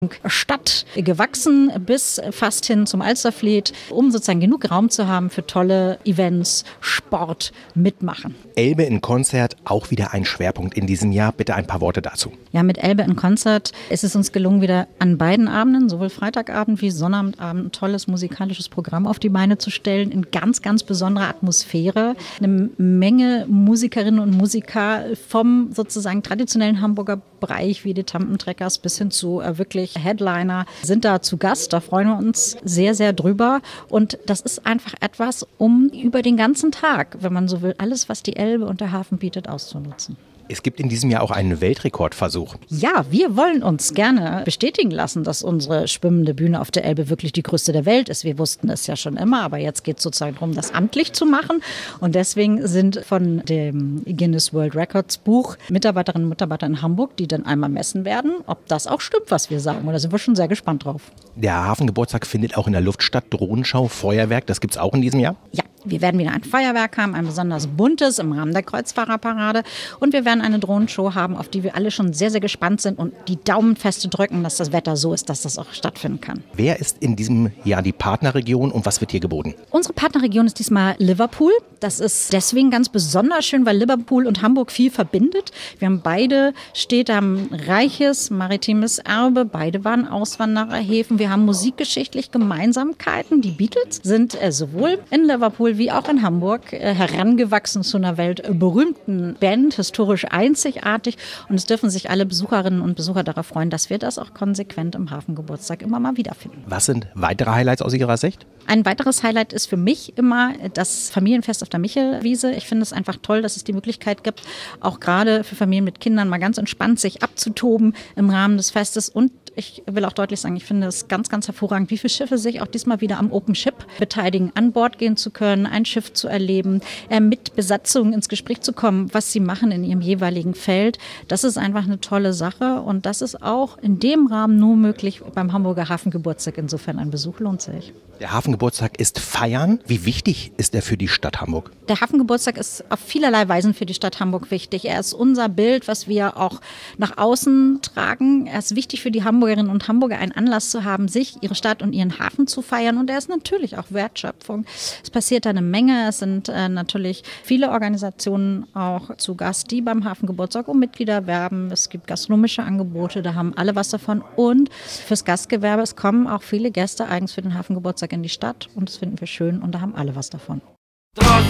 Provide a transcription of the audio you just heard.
Stadt gewachsen bis fast hin zum Alsterfleet, um sozusagen genug Raum zu haben für tolle Events, Sport, Mitmachen. Elbe in Konzert, auch wieder ein Schwerpunkt in diesem Jahr. Bitte ein paar Worte dazu. Ja, mit Elbe in Konzert ist es uns gelungen, wieder an beiden Abenden, sowohl Freitagabend wie Sonnabendabend, ein tolles musikalisches Programm auf die Beine zu stellen, in ganz, ganz besonderer Atmosphäre. Eine Menge Musikerinnen und Musiker vom sozusagen traditionellen Hamburger Bereich wie die Tampentrekkers bis hin zu wirklich Headliner sind da zu Gast. Da freuen wir uns sehr, sehr drüber. Und das ist einfach etwas, um über den ganzen Tag, wenn man so will, alles, was die Elbe und der Hafen bietet, auszunutzen. Es gibt in diesem Jahr auch einen Weltrekordversuch. Ja, wir wollen uns gerne bestätigen lassen, dass unsere schwimmende Bühne auf der Elbe wirklich die größte der Welt ist. Wir wussten es ja schon immer, aber jetzt geht es sozusagen darum, das amtlich zu machen. Und deswegen sind von dem Guinness World Records Buch Mitarbeiterinnen und Mitarbeiter in Hamburg, die dann einmal messen werden, ob das auch stimmt, was wir sagen. Und da sind wir schon sehr gespannt drauf. Der Hafengeburtstag findet auch in der Luft statt. Drohnenschau, Feuerwerk, das gibt es auch in diesem Jahr? Ja. Wir werden wieder ein Feuerwerk haben, ein besonders buntes im Rahmen der Kreuzfahrerparade. Und wir werden eine Drohnenshow haben, auf die wir alle schon sehr, sehr gespannt sind und die Daumen feste drücken, dass das Wetter so ist, dass das auch stattfinden kann. Wer ist in diesem Jahr die Partnerregion und was wird hier geboten? Unsere Partnerregion ist diesmal Liverpool. Das ist deswegen ganz besonders schön, weil Liverpool und Hamburg viel verbindet. Wir haben beide Städte, haben ein reiches maritimes Erbe. Beide waren Auswandererhäfen. Wir haben musikgeschichtlich Gemeinsamkeiten. Die Beatles sind sowohl in Liverpool wie auch in Hamburg herangewachsen zu einer weltberühmten Band, historisch einzigartig. Und es dürfen sich alle Besucherinnen und Besucher darauf freuen, dass wir das auch konsequent im Hafengeburtstag immer mal wiederfinden. Was sind weitere Highlights aus Ihrer Sicht? Ein weiteres Highlight ist für mich immer das Familienfest auf der Michelwiese. Ich finde es einfach toll, dass es die Möglichkeit gibt, auch gerade für Familien mit Kindern mal ganz entspannt sich abzutoben im Rahmen des Festes. Und ich will auch deutlich sagen, ich finde es ganz, ganz hervorragend, wie viele Schiffe sich auch diesmal wieder am Open Ship beteiligen, an Bord gehen zu können, ein Schiff zu erleben, mit Besatzungen ins Gespräch zu kommen, was sie machen in ihrem jeweiligen Feld. Das ist einfach eine tolle Sache und das ist auch in dem Rahmen nur möglich beim Hamburger Hafengeburtstag. Insofern ein Besuch lohnt sich. Der Hafengeburtstag ist Feiern. Wie wichtig ist er für die Stadt Hamburg? Der Hafengeburtstag ist auf vielerlei Weisen für die Stadt Hamburg wichtig. Er ist unser Bild, was wir auch nach außen tragen. Er ist wichtig für die Hamburgerinnen und Hamburger, einen Anlass zu haben, sich, ihre Stadt und ihren Hafen zu feiern. Und er ist natürlich auch Wertschöpfung. Es passiert da eine Menge. Es sind natürlich viele Organisationen auch zu Gast, die beim Hafengeburtstag um Mitglieder werben. Es gibt gastronomische Angebote, da haben alle was davon. Und fürs Gastgewerbe, es kommen auch viele Gäste eigens für den Hafengeburtstag in die Stadt. Und das finden wir schön und da haben alle was davon. Draußen